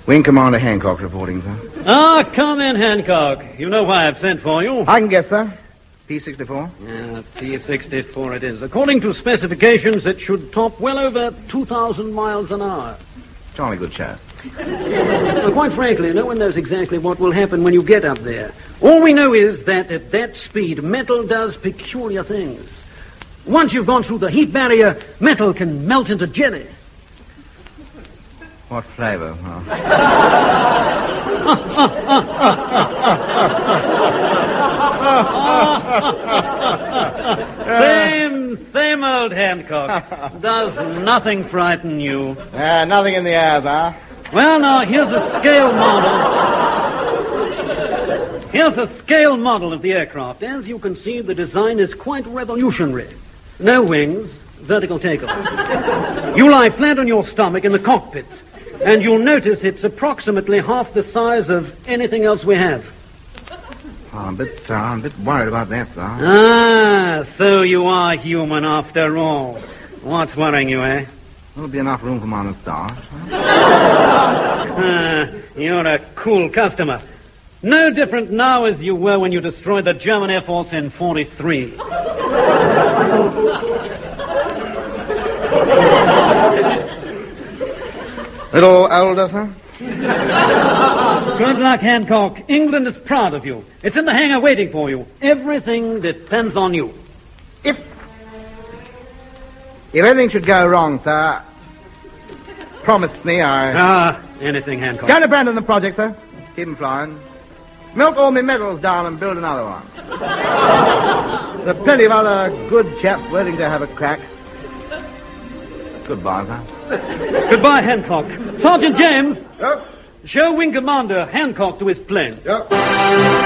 Wing Commander Hancock reporting, sir. Ah, come in, Hancock. You know why I've sent for you. I can guess, sir. P-64? Yeah, P-64 it is. According to specifications, it should top well over 2,000 miles an hour. Jolly good chap. Well, quite frankly, no one knows exactly what will happen when you get up there. All we know is that at that speed, metal does peculiar things. Once you've gone through the heat barrier, metal can melt into jelly. What flavor? Oh. Same old Hancock. Does nothing frighten you? Nothing in the air, sir. Well, now, here's a scale model. Here's a scale model of the aircraft. As you can see, the design is quite revolutionary. No wings, vertical takeoff. You lie flat on your stomach in the cockpit, and you'll notice it's approximately half the size of anything else we have. I'm a bit worried about that, sir. Ah, so you are human after all. What's worrying you, eh? There'll be enough room for my moustache. You're a cool customer. No different now as you were when you destroyed the German Air Force in 43. Little older, sir? Good luck, Hancock. England is proud of you. It's in the hangar waiting for you. Everything depends on you. If anything should go wrong, sir, promise me anything, Hancock. Go to Brandon the project, sir. Keep him flying. Milk all my metals down and build another one. There are plenty of other good chaps waiting to have a crack. Goodbye, sir. Goodbye, Hancock. Sergeant James. Yep. Show Wing Commander Hancock to his plane. Yep.